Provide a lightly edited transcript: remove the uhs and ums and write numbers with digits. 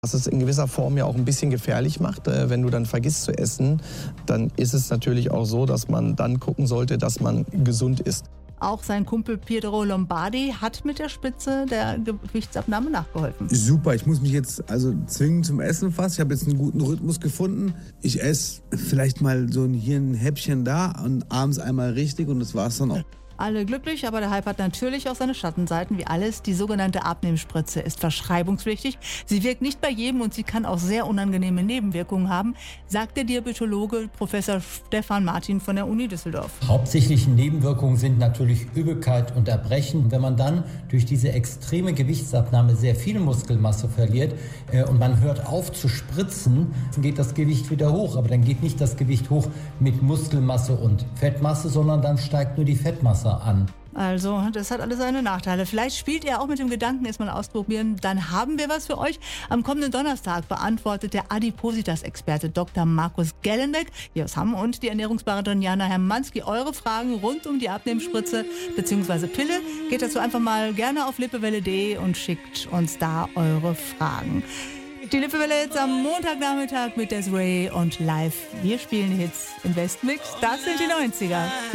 Was es in gewisser Form ja auch ein bisschen gefährlich macht, wenn du dann vergisst zu essen, dann ist es natürlich auch so, dass man dann gucken sollte, dass man gesund isst. Auch sein Kumpel Pietro Lombardi hat mit der Spitze der Gewichtsabnahme nachgeholfen. Super, ich muss mich jetzt zwingen zum Essen fast. Ich habe jetzt einen guten Rhythmus gefunden. Ich esse vielleicht mal hier ein Häppchen da und abends einmal richtig und das war's dann auch. Alle glücklich, aber der Hype hat natürlich auch seine Schattenseiten, wie alles. Die sogenannte Abnehmspritze ist verschreibungspflichtig. Sie wirkt nicht bei jedem und sie kann auch sehr unangenehme Nebenwirkungen haben, sagt der Diabetologe Professor Stefan Martin von der Uni Düsseldorf. Hauptsächliche Nebenwirkungen sind natürlich Übelkeit und Erbrechen. Und wenn man dann durch diese extreme Gewichtsabnahme sehr viel Muskelmasse verliert und man hört auf zu spritzen, dann geht das Gewicht wieder hoch. Aber dann geht nicht das Gewicht hoch mit Muskelmasse und Fettmasse, sondern dann steigt nur die Fettmasse an. Also, das hat alles seine Nachteile. Vielleicht spielt ihr auch mit dem Gedanken, es mal ausprobieren. Dann haben wir was für euch. Am kommenden Donnerstag beantwortet der Adipositas-Experte Dr. Markus Gellenbeck hier aus Hamm und die Ernährungsberaterin Jana Hermanski eure Fragen rund um die Abnehmspritze bzw. Pille. Geht dazu einfach mal gerne auf lippewelle.de und schickt uns da eure Fragen. Die Lippewelle jetzt am Montagnachmittag mit Desiree und live. Wir spielen Hits im Westmix. Das sind die 90er.